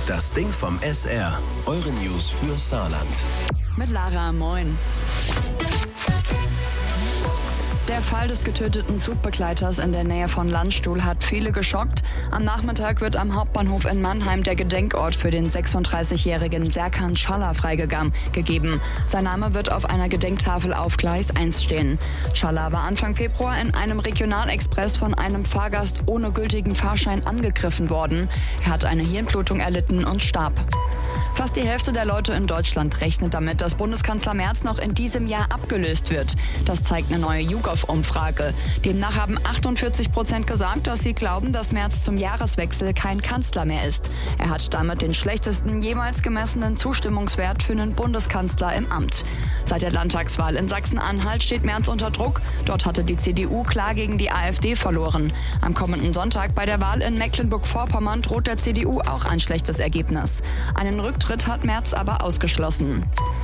Das Ding vom SR. Eure News für Saarland. Mit Lara, moin. Der Fall des getöteten Zugbegleiters in der Nähe von Landstuhl hat viele geschockt. Am Nachmittag wird am Hauptbahnhof in Mannheim der Gedenkort für den 36-jährigen Serkan Çalla freigegeben. Sein Name wird auf einer Gedenktafel auf Gleis 1 stehen. Çalla war Anfang Februar in einem Regionalexpress von einem Fahrgast ohne gültigen Fahrschein angegriffen worden. Er hat eine Hirnblutung erlitten und starb. Fast die Hälfte der Leute in Deutschland rechnet damit, dass Bundeskanzler Merz noch in diesem Jahr abgelöst wird. Das zeigt eine neue YouGov-Umfrage. Demnach haben 48% gesagt, dass sie glauben, dass Merz zum Jahreswechsel kein Kanzler mehr ist. Er hat damit den schlechtesten jemals gemessenen Zustimmungswert für einen Bundeskanzler im Amt. Seit der Landtagswahl in Sachsen-Anhalt steht Merz unter Druck. Dort hatte die CDU klar gegen die AfD verloren. Am kommenden Sonntag bei der Wahl in Mecklenburg-Vorpommern droht der CDU auch ein schlechtes Ergebnis. Einen Rücktritt hat Merz aber ausgeschlossen.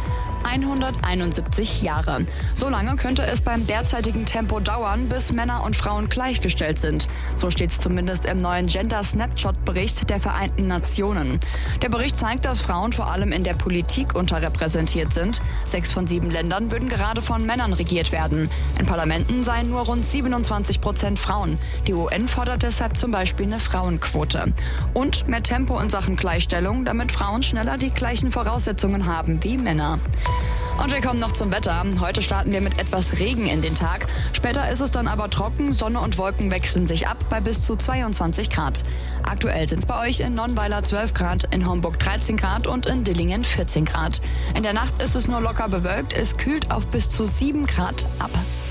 171 Jahre. So lange könnte es beim derzeitigen Tempo dauern, bis Männer und Frauen gleichgestellt sind. So steht es zumindest im neuen Gender-Snapshot-Bericht der Vereinten Nationen. Der Bericht zeigt, dass Frauen vor allem in der Politik unterrepräsentiert sind. 6 von 7 Ländern würden gerade von Männern regiert werden. In Parlamenten seien nur rund 27% Frauen. Die UN fordert deshalb zum Beispiel eine Frauenquote. Und mehr Tempo in Sachen Gleichstellung, damit Frauen schneller die gleichen Voraussetzungen haben wie Männer. Und wir kommen noch zum Wetter. Heute starten wir mit etwas Regen in den Tag. Später ist es dann aber trocken. Sonne und Wolken wechseln sich ab bei bis zu 22 Grad. Aktuell sind es bei euch in Nonnweiler 12 Grad, in Homburg 13 Grad und in Dillingen 14 Grad. In der Nacht ist es nur locker bewölkt. Es kühlt auf bis zu 7 Grad ab.